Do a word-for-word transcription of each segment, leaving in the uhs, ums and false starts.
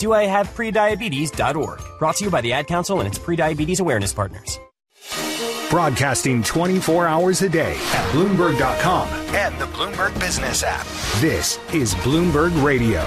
do I have prediabetes dot org. Brought to you by the Ad Council and its Prediabetes Awareness Partners. Broadcasting twenty-four hours a day at Bloomberg dot com and the Bloomberg Business app. This is Bloomberg Radio.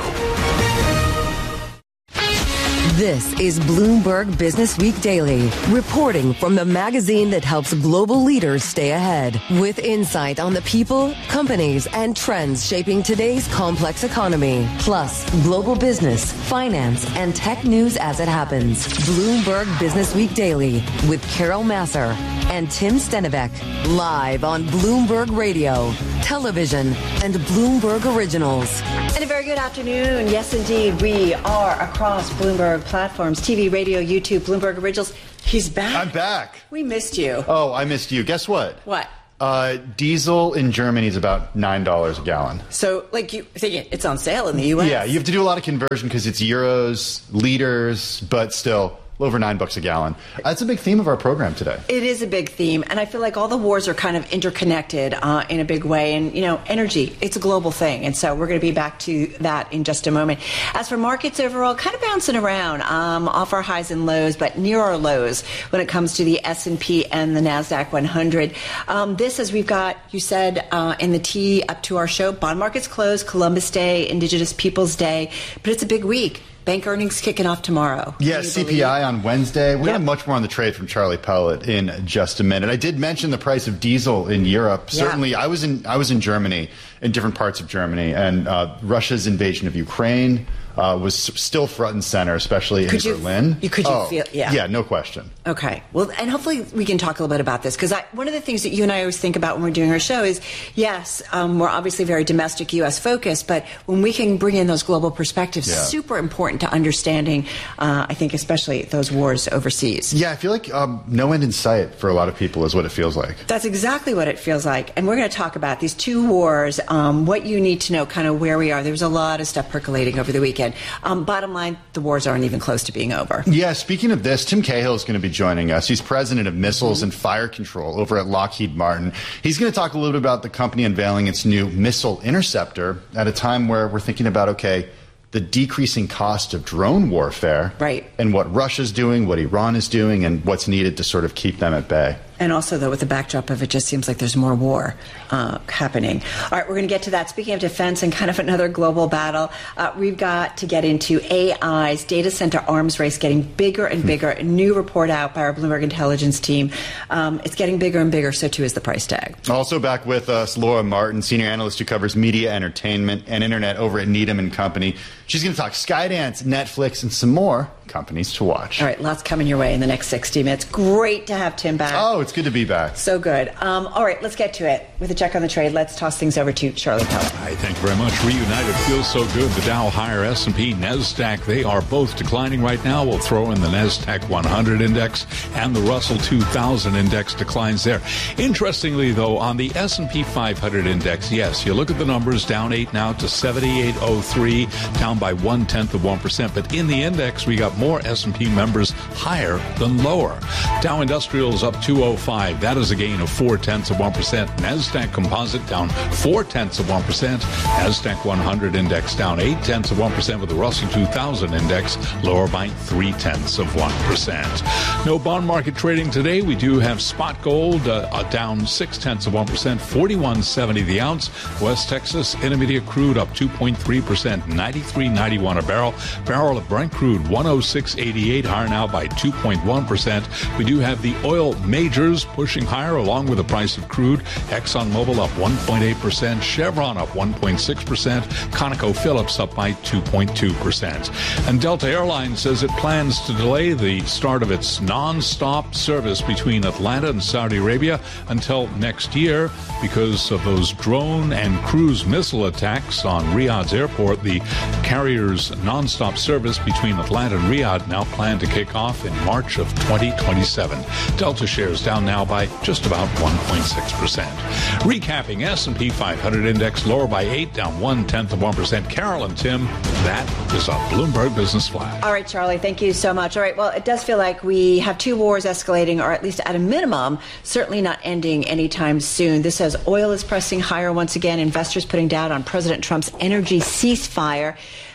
This is Bloomberg Business Week Daily, reporting from the magazine that helps global leaders stay ahead, with insight on the people, companies, and trends shaping today's complex economy, plus global business, finance, and tech news as it happens. Bloomberg Business Week Daily with Carol Massar and Tim Stenivek, live on Bloomberg Radio, television, and Bloomberg Originals. And a very good afternoon. Yes, indeed, we are across Bloomberg platforms, T V, radio, YouTube, Bloomberg Originals. He's back. I'm back. We missed you. Oh, I missed you. Guess what? What? Uh, diesel in Germany is about nine dollars a gallon. So, like, you think it's on sale in the U S? Yeah, you have to do a lot of conversion because it's euros, liters, but still over nine bucks a gallon. That's a big theme of our program today. It is a big theme, and I feel like all the wars are kind of interconnected uh, in a big way. And, you know, energy, it's a global thing. And so we're going to be back to that in just a moment. As for markets overall, kind of bouncing around um, off our highs and lows, but near our lows when it comes to the S and P and the NASDAQ one hundred. Um, this, as we've got, you said, uh, in the tee up to our show, bond markets closed, Columbus Day, Indigenous Peoples Day, but it's a big week. Bank earnings kicking off tomorrow. Yeah, C P I on Wednesday. We're yep. going to have much more on the trade from Charlie Pellet in just a minute. I did mention the price of diesel in Europe. Yeah. Certainly, I was in I was in Germany, in different parts of Germany, and uh, Russia's invasion of Ukraine uh, was still front and center, especially could in you, Berlin. You, could you oh, feel? Yeah. Yeah, no question. Okay. Well, and hopefully we can talk a little bit about this, because one of the things that you and I always think about when we're doing our show is, yes, um, we're obviously very domestic U S focused, but when we can bring in those global perspectives, yeah. super important to understanding, uh, I think, especially those wars overseas. Yeah, I feel like um, no end in sight for a lot of people is what it feels like. That's exactly what it feels like. And we're going to talk about these two wars, um, what you need to know, kind of where we are. There was a lot of stuff percolating over the weekend. Um, bottom line, the wars aren't even close to being over. Yeah, speaking of this, Tim Cahill is going to be joining us. He's president of Missiles and Fire Control over at Lockheed Martin. He's going to talk a little bit about the company unveiling its new missile interceptor at a time where we're thinking about, okay, the decreasing cost of drone warfare, right, and what Russia's doing, what Iran is doing, and what's needed to sort of keep them at bay. And also, though, with the backdrop of it just seems like there's more war uh, happening. All right, we're going to get to that. Speaking of defense and kind of another global battle, uh, we've got to get into A I's data center arms race getting bigger and bigger. A new report out by our Bloomberg Intelligence team. Um, it's getting bigger and bigger, so too is the price tag. Also back with us, Laura Martin, senior analyst who covers media, entertainment, and internet over at Needham and Company. She's going to talk Skydance, Netflix, and some more companies to watch. All right, lots coming your way in the next sixty minutes. Great to have Tim back. Oh, it's good to be back. So good. Um, all right, let's get to it. With a check on the trade, let's toss things over to Charlie Pellet. Hi, thank you very much. Reunited feels so good. The Dow higher, S and P, NASDAQ, they are both declining right now. We'll throw in the NASDAQ one hundred index and the Russell two thousand index declines there. Interestingly, though, on the S and P five hundred index, yes, you look at the numbers, down eight now to seventy-eight oh three, down by one-tenth of one percent. But in the index, we got more S and P members higher than lower. Dow Industrial is up two oh five. That is a gain of four-tenths of one percent. NASDAQ Composite down four-tenths of one percent. NASDAQ one hundred index down eight-tenths of one percent, with the Russell two thousand index lower by three-tenths of one percent. No bond market trading today. We do have spot gold uh, down six-tenths of one percent, forty-one seventy the ounce. West Texas Intermediate crude up two point three percent, ninety-three ninety-one a barrel. Barrel of Brent crude one oh six eighty-eight, higher now by two point one percent. We do have the oil majors pushing higher along with the price of crude. ExxonMobil up one point eight percent, Chevron up one point six percent, ConocoPhillips up by two point two percent. And Delta Airlines says it plans to delay the start of its non-stop service between Atlanta and Saudi Arabia until next year because of those drone and cruise missile attacks on Riyadh's airport. The carrier's non-stop service between Atlanta and Riyadh now planned to kick off in March of twenty twenty-seven. Delta shares down now by just about one point six percent. Recapping, S and P five hundred index lower by eight, down one-tenth of one percent. Carol and Tim, that is a Bloomberg Business Flash. All right, Charlie, thank you so much. All right, well, it does feel like we have two wars escalating, or at least at a minimum, certainly not ending anytime soon. This says oil is pressing higher once again. Investors putting doubt on President Trump's energy ceasefire.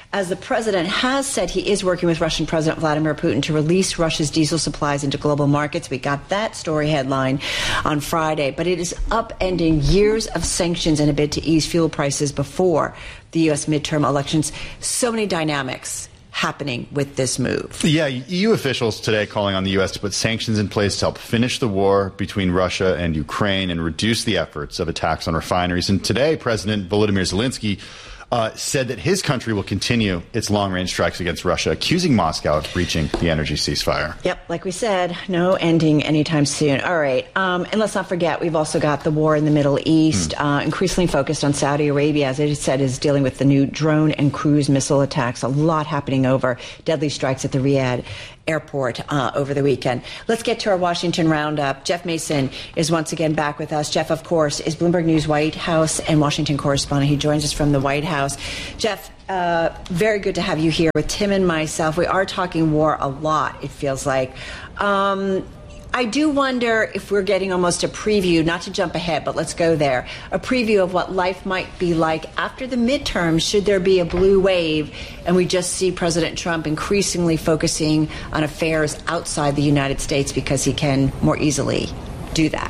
as the president has said he is working with Russian President Vladimir Putin to release Russia's diesel supplies into global markets. We got that story headline on Friday, but it is upending years of sanctions in a bid to ease fuel prices before the U S midterm elections. So many dynamics happening with this move. Yeah, E U officials today calling on the U S to put sanctions in place to help finish the war between Russia and Ukraine and reduce the efforts of attacks on refineries. And today, President Volodymyr Zelensky Uh, said that his country will continue its long-range strikes against Russia, accusing Moscow of breaching the energy ceasefire. Yep, like we said, no ending anytime soon. All right, um, and let's not forget, we've also got the war in the Middle East, mm. uh, increasingly focused on Saudi Arabia, as I said, is dealing with the new drone and cruise missile attacks. A lot happening over deadly strikes at the Riyadh airport uh, over the weekend. Let's get to our Washington roundup. Jeff Mason is once again back with us. Jeff, of course, is Bloomberg News White House and Washington correspondent. He joins us from the White House. Jeff, uh, very good to have you here with Tim and myself. We are talking war a lot, it feels like. Um, I do wonder if we're getting almost a preview, not to jump ahead, but let's go there, a preview of what life might be like after the midterms, should there be a blue wave, and we just see President Trump increasingly focusing on affairs outside the United States because he can more easily do that.